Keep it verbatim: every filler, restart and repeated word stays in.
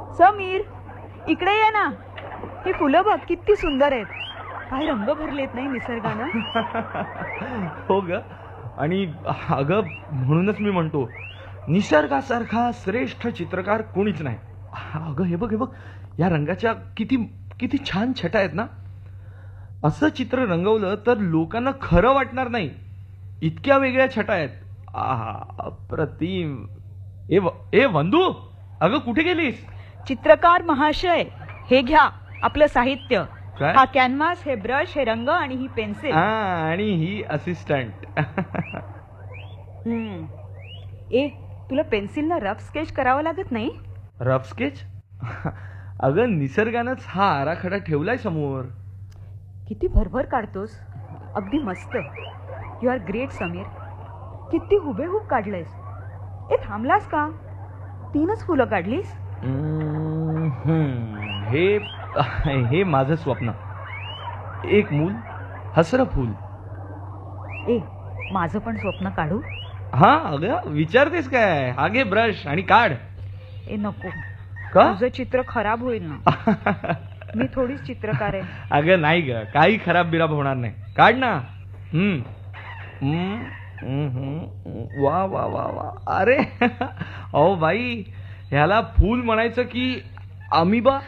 समीर, इकडे ये ना. ही फुलं बघ किती सुंदर आहेत. काय रंग भरलेत नाही निसर्गानं. हो ग. आणि अगं म्हणूनच मी म्हणतो निसर्गासारखा श्रेष्ठ चित्रकार कोणीच नाही. अगं हे बघ हे बघ या रंगाच्या किती किती छान छटा आहेत ना. असं चित्र रंगवलं तर लोकांना खरं वाटणार नाही. इतक्या वेगळ्या छटा आहेत. आहा अप्रतिम. ए ए वंदू, अगं कुठे गेलीस? चित्रकार महाशय, हे घ्या आपलं साहित्य. काय? हा कॅनव्हास, हे ब्रश, हे रंग आणि ही पेन्सिल. आणि ही असिस्टंट. हम्म. ए, तुला पेन्सिलनं रफ स्केच करावं लागत नाही? Rough sketch? अगं निसर्गानंच हा आराखडा ठेवलाय समोर. किती भरभर काढतोस. अगदी मस्त. You R great Sameer. किती हुबेहूब काढलंयस. ए, थांबलास का? तीनच फुलं काढलीस? हे हे माझं स्वप्न. एक मूल, हसरं फूल. ए, माझं पण स्वप्न काढू? हा अगं विचारतेस काय? हा घे ब्रश आणि काढ. ए नको. का? तुझं चित्र खराब होईल ना. मी थोडीच चित्रकार आहे. अगं नाही ग, काही खराब बिराब होणार नाही. काढ ना. हम्म वा वा वा वा. अरे अहो बाई, ह्याला फूल म्हणायचं की अमिबा?